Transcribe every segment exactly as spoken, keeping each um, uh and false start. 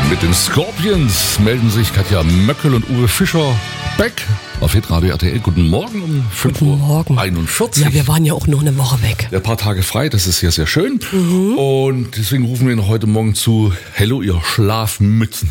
Mit den Scorpions melden sich Katja Möckel und Uwe Fischer back auf Hitradio R T L. Guten Morgen um fünf Uhr einundvierzig. Ja, wir waren ja auch nur eine Woche weg. Ja, ein paar Tage frei, das ist sehr, sehr schön. Mhm. Und deswegen rufen wir noch heute Morgen zu: Hello, ihr Schlafmützen.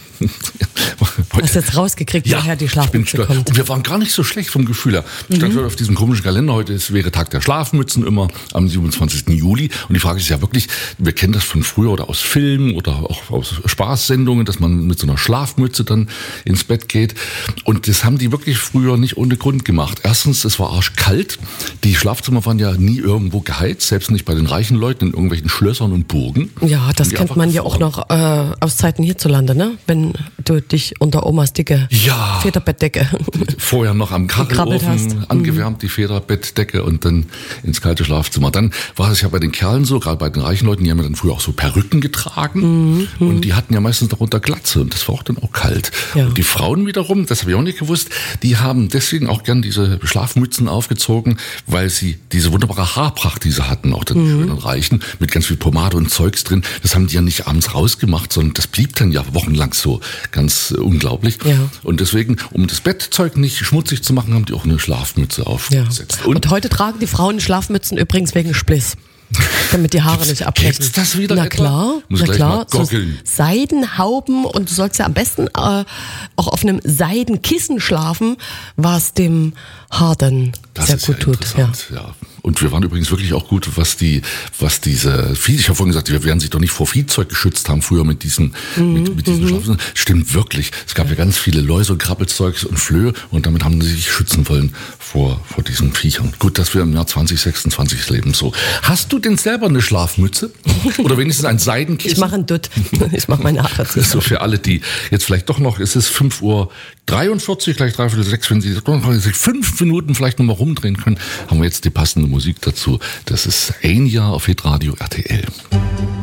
Hast du jetzt rausgekriegt, ja, woher die Schlafmütze kommt? Und wir waren gar nicht so schlecht vom Gefühl her. Ich dachte, auf diesem komischen Kalender heute ist, wäre Tag der Schlafmützen immer am siebenundzwanzigsten Juli. Und die Frage ist ja wirklich, wir kennen das von früher oder aus Filmen oder auch aus Spaßsendungen, dass man mit so einer Schlafmütze dann ins Bett geht. Und das haben die wirklich früher nicht ohne Grund gemacht. Erstens, es war arschkalt. Die Schlafzimmer waren ja nie irgendwo geheizt, selbst nicht bei den reichen Leuten in irgendwelchen Schlössern und Burgen. Ja, das kennt man ja auch noch äh, aus Zeiten hierzulande, ne? Wenn du dich unter Omas dicke ja, Federbettdecke vorher noch am Kachelofen angewärmt, die Federbettdecke, und dann ins kalte Schlafzimmer. Dann war es ja bei den Kerlen so, gerade bei den reichen Leuten, die haben ja dann früher auch so Perücken getragen, mhm. und die hatten ja meistens darunter Glatze und das war auch dann auch kalt. Ja. Und die Frauen wiederum, das habe ich auch nicht gewusst, die haben deswegen auch gern diese Schlafmützen aufgezogen, weil sie diese wunderbare Haarpracht, die sie hatten, auch dann mhm. schönen Reichen, mit ganz viel Pomade und Zeugs drin, das haben die ja nicht abends rausgemacht, sondern das blieb dann ja wochenlang so. Ganz äh, unglaublich. Ja. Und deswegen, um das Bettzeug nicht schmutzig zu machen, haben die auch eine Schlafmütze aufgesetzt. Ja. Und, und heute tragen die Frauen Schlafmützen übrigens wegen Spliss. Damit die Haare gibt's, nicht abbrechen. Gibt's das wieder? Na etwa? klar, Muss na gleich klar. mal goggeln. So Seidenhauben, und du sollst ja am besten äh, auch auf einem Seidenkissen schlafen, was dem Haar dann das sehr ist gut ja tut. Ja. Ja. Und wir waren übrigens wirklich auch gut, was die, was diese Vieh, ich habe vorhin gesagt, wir werden sich doch nicht vor Viehzeug geschützt haben früher mit diesen, mhm. mit, mit diesen mhm. Schlafen. Stimmt wirklich. Es gab ja ganz viele Läuse und Krabbelzeugs und Flöhe, und damit haben sie sich schützen wollen vor, vor diesen Viechern. Gut, dass wir im Jahr zwanzig sechsundzwanzig leben, so. Hast du denn selber eine Schlafmütze? Oder wenigstens ein Seidenkissen? Ich mache einen Dutt. Ich mache meine Haare zusammen. So für alle, die jetzt vielleicht doch noch, es ist fünf Uhr dreiundvierzig, gleich dreiviertel sechs, wenn Sie fünf Minuten vielleicht noch mal rumdrehen können, haben wir jetzt die passende Musik dazu. Das ist Enya auf Hitradio R T L.